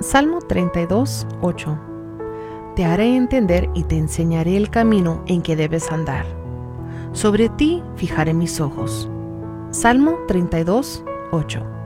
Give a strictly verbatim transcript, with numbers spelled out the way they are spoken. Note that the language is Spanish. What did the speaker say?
Salmo treinta y dos, ocho. Te haré entender y te enseñaré el camino en que debes andar. Sobre ti fijaré mis ojos. Salmo treinta y dos, ocho.